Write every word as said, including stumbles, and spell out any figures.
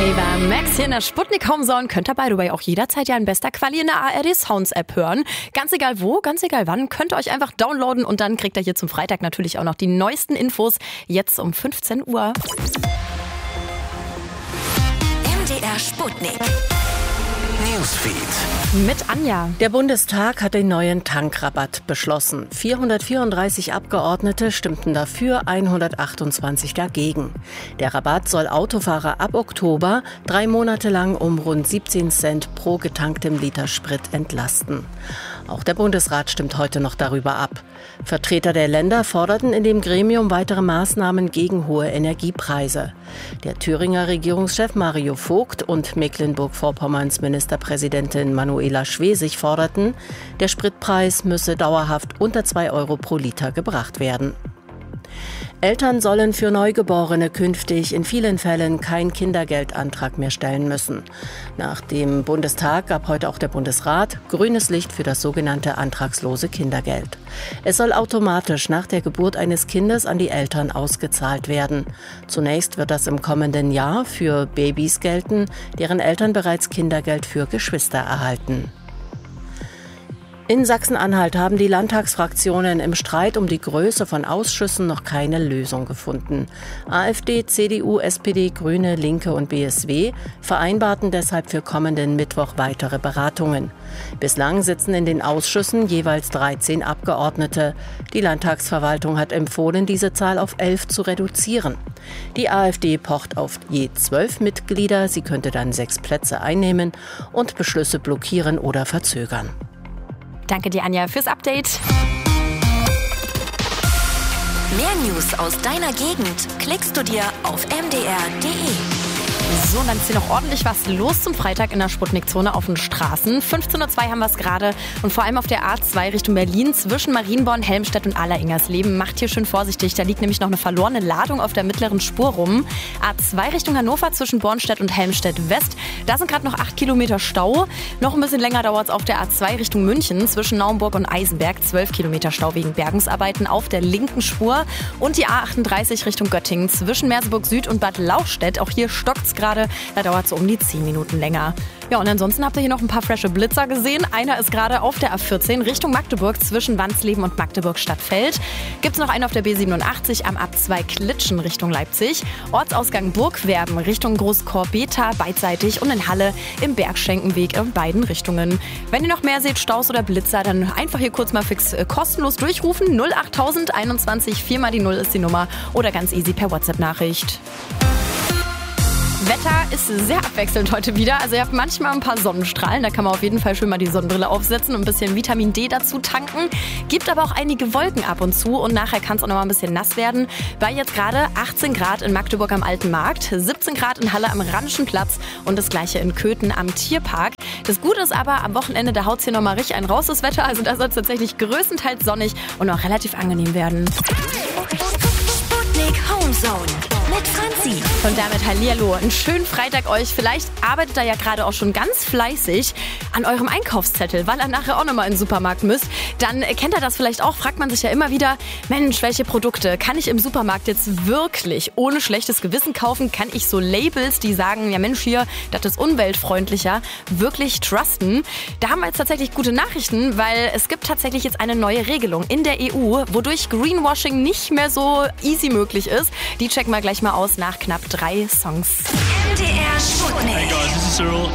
Ava Max hier in der Sputnik Homezone. Könnt ihr, by the way, auch jederzeit ja in bester Quali in der A R D Sounds App hören. Ganz egal wo, ganz egal wann, könnt ihr euch einfach downloaden und dann kriegt ihr hier zum Freitag natürlich auch noch die neuesten Infos. Jetzt um fünfzehn Uhr. M D R Sputnik Newsfeed mit Anja. Der Bundestag hat den neuen Tankrabatt beschlossen. vierhundertvierunddreißig Abgeordnete stimmten dafür, hundertachtundzwanzig dagegen. Der Rabatt soll Autofahrer ab Oktober drei Monate lang um rund siebzehn Cent pro getanktem Liter Sprit entlasten. Auch der Bundesrat stimmt heute noch darüber ab. Vertreter der Länder forderten in dem Gremium weitere Maßnahmen gegen hohe Energiepreise. Der Thüringer Regierungschef Mario Vogt und Mecklenburg-Vorpommerns Ministerpräsidentin Manuela Schwesig forderten, der Spritpreis müsse dauerhaft unter zwei Euro pro Liter gebracht werden. Eltern sollen für Neugeborene künftig in vielen Fällen keinen Kindergeldantrag mehr stellen müssen. Nach dem Bundestag gab heute auch der Bundesrat grünes Licht für das sogenannte antragslose Kindergeld. Es soll automatisch nach der Geburt eines Kindes an die Eltern ausgezahlt werden. Zunächst wird das im kommenden Jahr für Babys gelten, deren Eltern bereits Kindergeld für Geschwister erhalten. In Sachsen-Anhalt haben die Landtagsfraktionen im Streit um die Größe von Ausschüssen noch keine Lösung gefunden. AfD, C D U, S P D, Grüne, Linke und B S W vereinbarten deshalb für kommenden Mittwoch weitere Beratungen. Bislang sitzen in den Ausschüssen jeweils dreizehn Abgeordnete. Die Landtagsverwaltung hat empfohlen, diese Zahl auf elf zu reduzieren. Die AfD pocht auf je zwölf Mitglieder. Sie könnte dann sechs Plätze einnehmen und Beschlüsse blockieren oder verzögern. Danke dir, Anja, fürs Update. Mehr News aus deiner Gegend klickst du dir auf m d r punkt d e. So, und dann ist hier noch ordentlich was los zum Freitag in der Sputnik-Zone auf den Straßen. fünfzehn Uhr zwei haben wir es gerade und vor allem auf der A zwei Richtung Berlin zwischen Marienborn, Helmstedt und Aller-Ingersleben. Macht hier schön vorsichtig, da liegt nämlich noch eine verlorene Ladung auf der mittleren Spur rum. A zwei Richtung Hannover zwischen Bornstedt und Helmstedt West. Da sind gerade noch acht Kilometer Stau. Noch ein bisschen länger dauert es auf der A zwei Richtung München zwischen Naumburg und Eisenberg. zwölf Kilometer Stau wegen Bergungsarbeiten auf der linken Spur. Und die A achtunddreißig Richtung Göttingen zwischen Merseburg Süd und Bad Lauchstädt. Auch hier stockt es gerade, da dauert es um die zehn Minuten länger. Ja, und ansonsten habt ihr hier noch ein paar frische Blitzer gesehen. Einer ist gerade auf der A vierzehn Richtung Magdeburg zwischen Wandsleben und Magdeburg-Stadtfeld. Gibt es noch einen auf der B siebenundachtzig am A zwei Klitschen Richtung Leipzig. Ortsausgang Burgwerben Richtung Großkorbeta beidseitig und in Halle im Bergschenkenweg in beiden Richtungen. Wenn ihr noch mehr seht, Staus oder Blitzer, dann einfach hier kurz mal fix äh, kostenlos durchrufen. null achttausend einundzwanzig, vier mal die null ist die Nummer oder ganz easy per WhatsApp-Nachricht. Wetter ist sehr abwechselnd heute wieder. Also ihr habt manchmal ein paar Sonnenstrahlen. Da kann man auf jeden Fall schön mal die Sonnenbrille aufsetzen und ein bisschen Vitamin D dazu tanken. Gibt aber auch einige Wolken ab und zu und nachher kann es auch noch mal ein bisschen nass werden. Bei jetzt gerade achtzehn Grad in Magdeburg am Alten Markt, siebzehn Grad in Halle am Rheinischen Platz und das gleiche in Köthen am Tierpark. Das Gute ist aber, am Wochenende, da haut es hier noch mal richtig einen raus, das Wetter. Also da soll es tatsächlich größtenteils sonnig und auch relativ angenehm werden. Sputnik Homezone mit Franzi. Und damit hallihallo, einen schönen Freitag euch. Vielleicht arbeitet ihr ja gerade auch schon ganz fleißig an eurem Einkaufszettel, weil ihr nachher auch nochmal in den Supermarkt müsst. Dann kennt ihr das vielleicht auch, fragt man sich ja immer wieder, Mensch, welche Produkte kann ich im Supermarkt jetzt wirklich ohne schlechtes Gewissen kaufen? Kann ich so Labels, die sagen, ja Mensch, hier, das ist umweltfreundlicher, wirklich trusten? Da haben wir jetzt tatsächlich gute Nachrichten, weil es gibt tatsächlich jetzt eine neue Regelung in der E U, wodurch Greenwashing nicht mehr so easy möglich ist. Die checken wir gleich mal aus nach knapp drei Songs. M D R Sputnik. Hey guys, this is Cyril.